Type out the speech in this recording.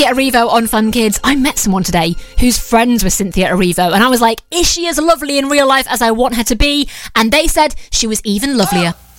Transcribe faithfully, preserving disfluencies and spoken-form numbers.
Cynthia Erivo on Fun Kids. I met someone today who's friends with Cynthia Erivo, and I was like, is she as lovely in real life as I want her to be? And they said she was even lovelier.